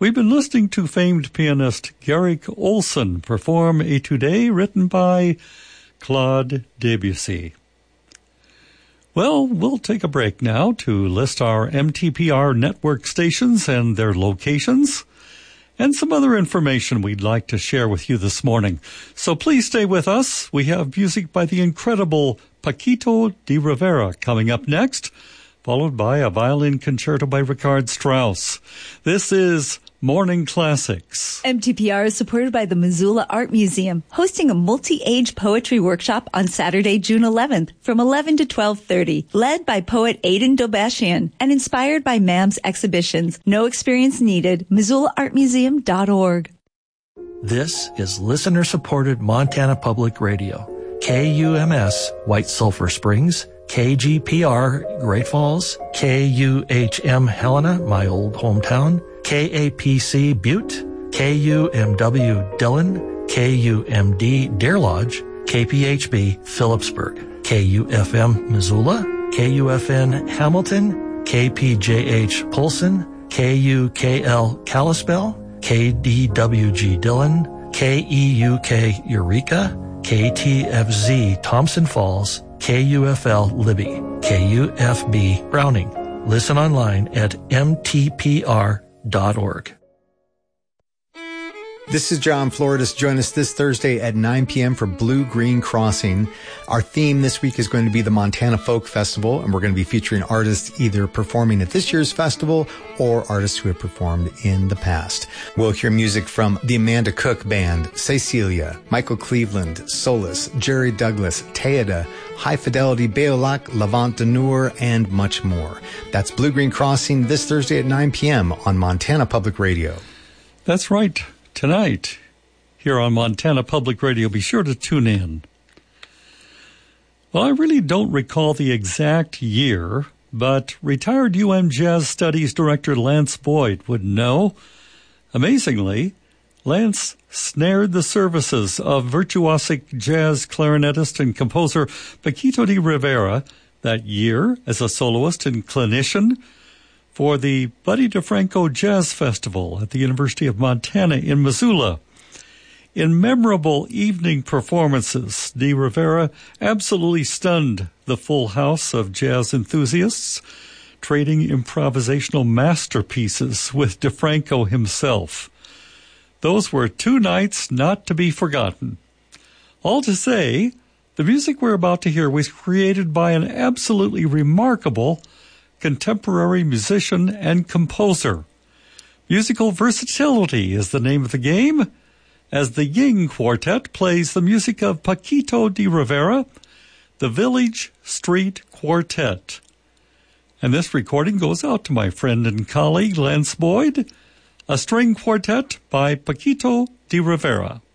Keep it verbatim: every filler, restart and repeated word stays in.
We've been listening to famed pianist Garrick Ohlson perform Etude written by Claude Debussy. Well, we'll take a break now to list our M T P R network stations and their locations, and some other information we'd like to share with you this morning. So please stay with us. We have music by the incredible Paquito de Rivera coming up next, followed by a violin concerto by Richard Strauss. This is Morning Classics. M T P R is supported by the Missoula Art Museum, hosting a multi-age poetry workshop on Saturday, June eleventh from eleven to twelve thirty, led by poet Aidan Dobashian and inspired by M A M's exhibitions. No experience needed. Missoula Art Museum dot org. This is listener-supported Montana Public Radio. K U M S, White Sulphur Springs, K G P R, Great Falls, K U H M, Helena, my old hometown, K A P C, Butte, K U M W, Dillon, K U M D, Deer Lodge, K P H B, Phillipsburg, K U F M, Missoula, K U F N, Hamilton, K P J H, Polson, K U K L, Kalispell, K D W G, Dillon, K E U K, Eureka, K T F Z, Thompson Falls, K U F L, Libby, K U F B, Browning. Listen online at M T P R dot org. This is John Floridas. Join us this Thursday at nine p.m. for Blue Green Crossing. Our theme this week is going to be the Montana Folk Festival, and we're going to be featuring artists either performing at this year's festival or artists who have performed in the past. We'll hear music from the Amanda Cook Band, Cecilia, Michael Cleveland, Solus, Jerry Douglas, Teada, High Fidelity, Beolac, Levant Denur, and much more. That's Blue Green Crossing this Thursday at nine p.m. on Montana Public Radio. That's right. Tonight, here on Montana Public Radio, be sure to tune in. Well, I really don't recall the exact year, but retired U M Jazz Studies Director Lance Boyd would know. Amazingly, Lance snared the services of virtuosic jazz clarinetist and composer Paquito de Rivera that year as a soloist and clinician for the Buddy DeFranco Jazz Festival at the University of Montana in Missoula. In memorable evening performances, de Rivera absolutely stunned the full house of jazz enthusiasts, trading improvisational masterpieces with DeFranco himself. Those were two nights not to be forgotten. All to say, the music we're about to hear was created by an absolutely remarkable contemporary musician and composer. Musical versatility is the name of the game, as the Ying Quartet plays the music of Paquito de Rivera, the Village Street Quartet. And this recording goes out to my friend and colleague Lance Boyd, a string quartet by Paquito de Rivera.